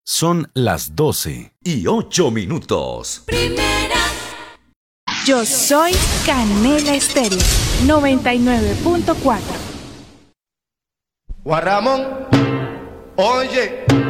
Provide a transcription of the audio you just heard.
Son las 12:08. Yo soy Canela Estéreo 99.4. Juan Ramón, oye.